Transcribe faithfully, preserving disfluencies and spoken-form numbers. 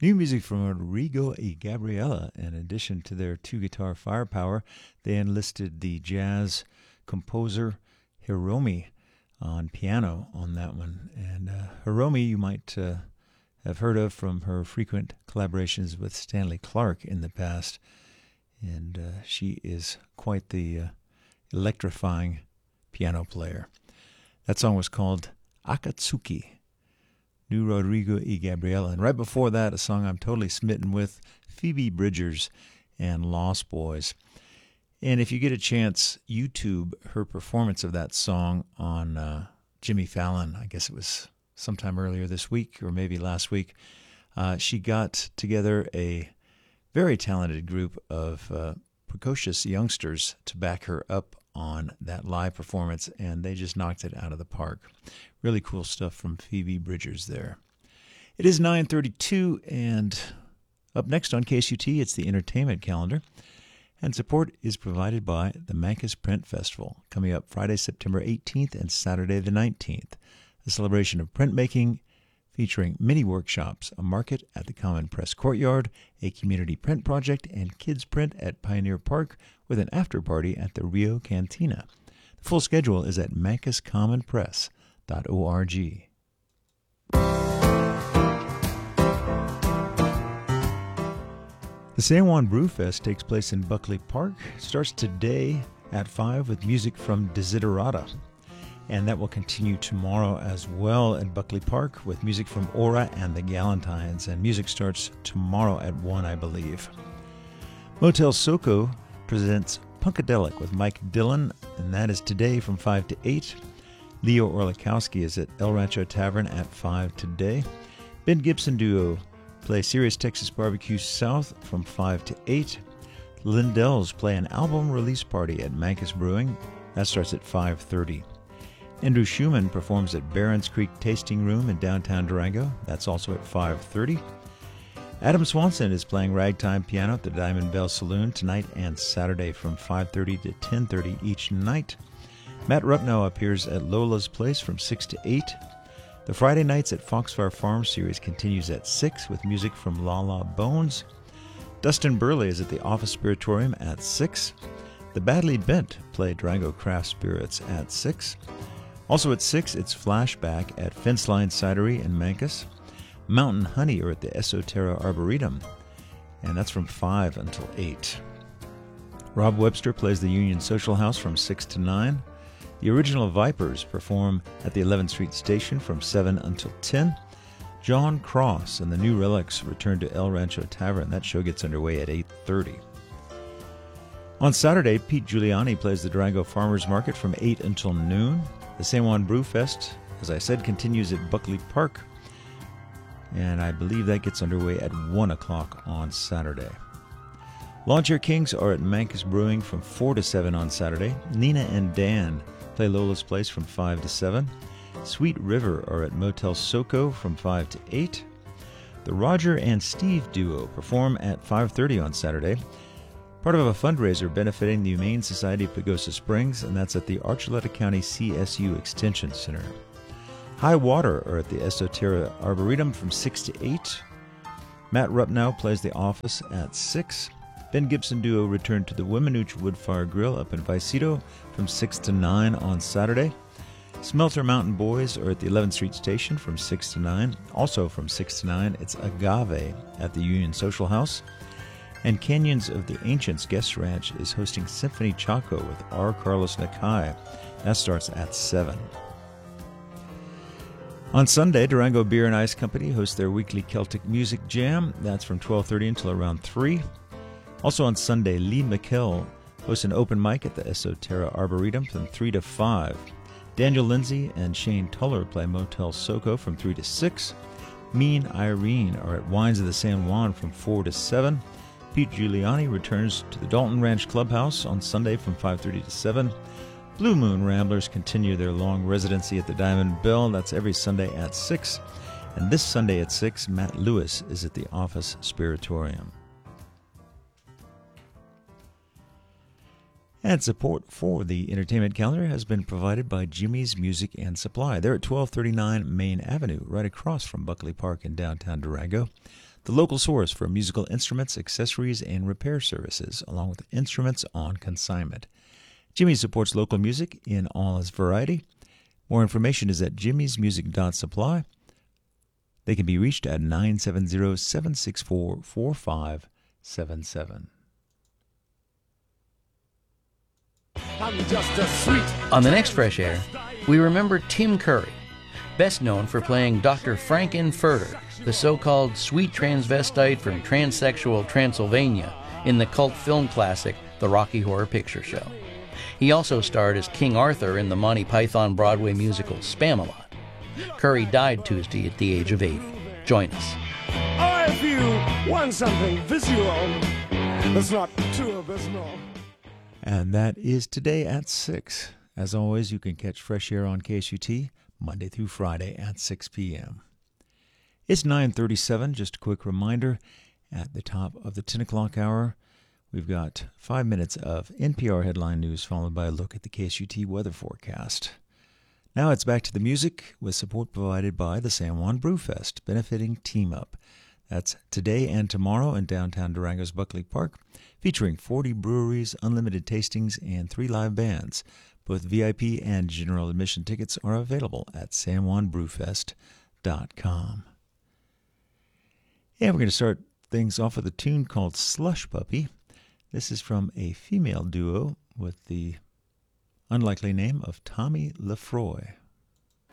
New music from Rodrigo y Gabriela. In addition to their two-guitar firepower, they enlisted the jazz composer Hiromi on piano on that one. And uh, Hiromi you might uh, have heard of from her frequent collaborations with Stanley Clarke in the past. And uh, she is quite the uh, electrifying piano player. That song was called Akatsuki. New Rodrigo y Gabriela. And right before that, a song I'm totally smitten with, Phoebe Bridgers and Lost Boys. And if you get a chance, YouTube her performance of that song on uh, Jimmy Fallon. I guess it was sometime earlier this week or maybe last week. Uh, she got together a very talented group of uh, precocious youngsters to back her up on that live performance, and they just knocked it out of the park. Really cool stuff from Phoebe Bridgers there. It is nine thirty-two, and up next on K S U T, it's the entertainment calendar. And support is provided by the Mancus Print Festival, coming up Friday, September eighteenth and Saturday the nineteenth. A celebration of printmaking featuring many workshops, a market at the Common Press Courtyard, a community print project, and kids print at Pioneer Park with an after-party at the Rio Cantina. The full schedule is at mancus common press dot org. The San Juan Brew Fest takes place in Buckley Park. It starts today at five with music from Desiderata. And that will continue tomorrow as well at Buckley Park with music from Aura and the Galentines. And music starts tomorrow at one, I believe. Motel Soko presents Punkadelic with Mike Dillon, and that is today from five to eight. Leo Orlikowski is at El Rancho Tavern at five today. Ben Gibson Duo play Serious Texas Barbecue South from five to eight. Lindell's play an album release party at Mancus Brewing. That starts at five thirty. Andrew Schumann performs at Barron's Creek Tasting Room in downtown Durango. That's also at five thirty. Adam Swanson is playing ragtime piano at the Diamond Bell Saloon tonight and Saturday from five thirty to ten thirty each night. Matt Rupnow appears at Lola's Place from six to eight. The Friday Nights at Foxfire Farm series continues at six with music from La La Bones. Dustin Burley is at the Office Spiritorium at six. The Badly Bent play Durango Craft Spirits at six. Also at six, it's Flashback at Fenceline Cidery in Mancus. Mountain Honey are at the Esoterra Arboretum, and that's from five until eight. Rob Webster plays the Union Social House from six to nine. The Original Vipers perform at the eleventh Street Station from seven until ten. John Cross and the New Relics return to El Rancho Tavern. That show gets underway at eight thirty. On Saturday, Pete Giuliani plays the Durango Farmers Market from eight until noon. The San Juan Brew Fest, as I said, continues at Buckley Park, and I believe that gets underway at one o'clock on Saturday. Lawn Chair Kings are at Mancus Brewing from four to seven on Saturday. Nina and Dan play Lola's Place from five to seven. Sweet River are at Motel Soko from five to eight. The Roger and Steve Duo perform at five thirty on Saturday, part of a fundraiser benefiting the Humane Society of Pagosa Springs, and that's at the Archuleta County C S U Extension Center. High Water are at the Esoterra Arboretum from six to eight. Matt Rupnow plays The Office at six. Ben Gibson Duo return to the Weminuche Woodfire Grill up in Vicedo from six to nine on Saturday. Smelter Mountain Boys are at the eleventh Street Station from six to nine. Also from six to nine, it's Agave at the Union Social House. And Canyons of the Ancients Guest Ranch is hosting Symphony Chaco with R. Carlos Nakai. That starts at seven. On Sunday, Durango Beer and Ice Company hosts their weekly Celtic Music Jam. That's from twelve thirty until around three. Also on Sunday, Lee McKell hosts an open mic at the Esoterra Arboretum from three to five. Daniel Lindsay and Shane Tuller play Motel Soko from three to six. Mean Irene are at Wines of the San Juan from four to seven. Pete Giuliani returns to the Dalton Ranch Clubhouse on Sunday from five thirty to seven. Blue Moon Ramblers continue their long residency at the Diamond Bell. That's every Sunday at six. And this Sunday at six, Matt Lewis is at the Office Spiritorium. And support for the entertainment calendar has been provided by Jimmy's Music and Supply. They're at twelve thirty-nine Main Avenue, right across from Buckley Park in downtown Durango. the local source for musical instruments, accessories, and repair services, along with instruments on consignment. Jimmy's supports local music in all its variety. More information is at jimmys music dot supply. They can be reached at nine seven zero, seven six four, four five seven seven. I'm just a sweet. On the next Fresh Air, we remember Tim Curry, best known for playing Doctor Frank-N-Furter, the so-called sweet transvestite from transsexual Transylvania, in the cult film classic The Rocky Horror Picture Show. He also starred as King Arthur in the Monty Python Broadway musical Spamalot. Curry died Tuesday at the age of eighty. Join us. Or if you want something visual that's not too abysmal. And that is today at six. As always, you can catch Fresh Air on K S U T Monday through Friday at six p.m. It's nine thirty-seven. Just a quick reminder, at the top of the ten o'clock hour, we've got five minutes of N P R headline news followed by a look at the K S U T weather forecast. Now it's back to the music with support provided by the San Juan Brewfest, benefiting Team Up. That's today and tomorrow in downtown Durango's Buckley Park, featuring forty breweries, unlimited tastings, and three live bands. Both V I P and general admission tickets are available at san juan brewfest dot com. And we're going to start things off with a tune called Slush Puppy. This is from a female duo with the unlikely name of Tommy Lefroy.